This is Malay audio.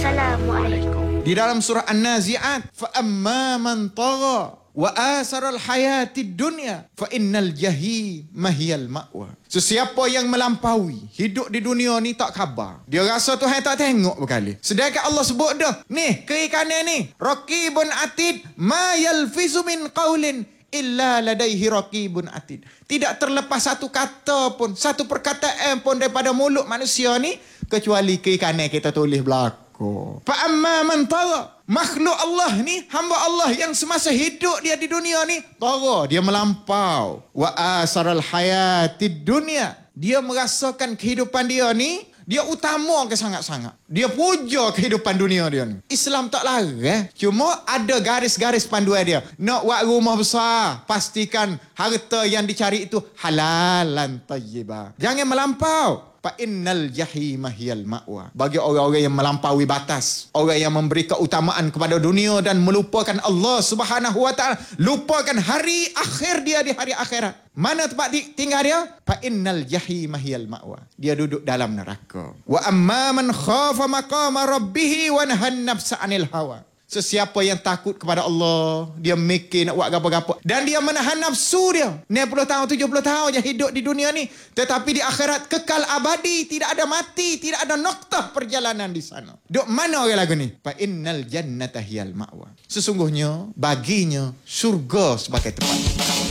Assalamualaikum. Di dalam surah An-Nazi'at, fa amma man tagha wa asaral hayatid dunya fa innal jahima hiyal ma'wa. Sesiapa yang melampaui hidup di dunia ni tak khabar. Dia rasa Tuhan tak tengok berkali. Sedangkan Allah sebut dah, ni kiri kanan ni, raqibun atid ma yalfizu min qaulin illa ladaihi raqibun atid. Tidak terlepas satu kata pun, satu perkataan pun daripada mulut manusia ni kecuali kiri kanan kita tulis belakang. Fa amma man tagha, makhluk Allah ni, hamba Allah yang semasa hidup dia di dunia ni tagha, dia melampau. Wa asaral hayatid dunya, dia merasakan kehidupan dia ni dia utama ke sangat-sangat. Dia puja kehidupan dunia dia ni. Islam tak larang, cuma ada garis-garis panduan dia. Nak buat rumah besar, pastikan harta yang dicari itu halalan tayyibah. Jangan melampau. Fa innal jahima hiyal ma'wa. Bagi orang-orang yang melampaui batas, orang yang memberi keutamaan kepada dunia dan melupakan Allah Subhanahu wa taala, lupakan hari akhir dia di hari akhirat. Mana tempat tinggal dia? Fa innal jahima hiyal ma'wa. Dia duduk dalam neraka. Wa amma man khafa maqama rabbih wa nahan nafsa 'anil hawa. Sesiapa yang takut kepada Allah, dia mikir nak buat apa-apa, dan dia menahan nafsu dia. 60 tahun, 70 tahun je hidup di dunia ni, tetapi di akhirat kekal abadi, tidak ada mati, tidak ada noktah perjalanan di sana. Duk mana orang lagu ni? Fa innal jannata hiyal ma'wa. Sesungguhnya baginya syurga sebagai tempat.